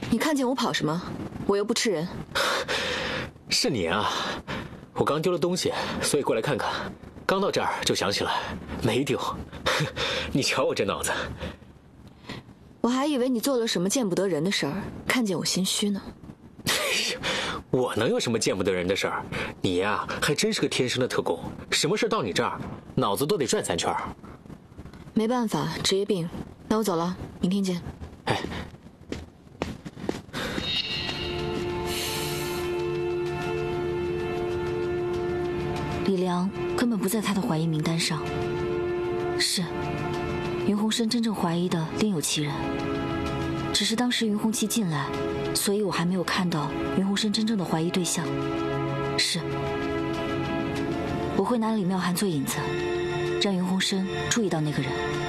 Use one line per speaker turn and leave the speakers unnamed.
你看见我跑什么？我又不吃人。
是你啊！我刚丢了东西，所以过来看看。刚到这儿就想起来，没丢。你瞧我这脑子。
我还以为你做了什么见不得人的事儿，看见我心虚呢。
我能有什么见不得人的事儿？你呀，还真是个天生的特工，什么事到你这儿，脑子都得转3圈。
没办法，职业病。那我走了，明天见。
哎。
李良根本不在他的怀疑名单上。是，云鸿生真正怀疑的另有其人，只是当时云鸿期进来，所以我还没有看到云鸿生真正的怀疑对象。是，我会拿李妙涵做引子，让云鸿生注意到那个人。